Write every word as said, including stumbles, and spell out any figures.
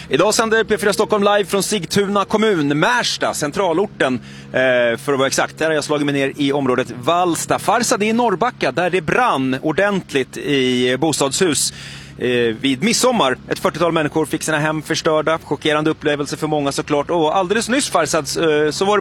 Idag sänder P fyra Stockholm live från Sigtuna kommun, Märsta, centralorten. Eh, för att vara exakt, där har jag slagit mig ner i området Vallsta. Farsad i Norrbacka, där det brann ordentligt i bostadshus eh, vid midsommar. Ett fyrtiotal människor fick sina hem förstörda. Chockerande upplevelse för många såklart. Och alldeles nyss, Farsad, eh, så var det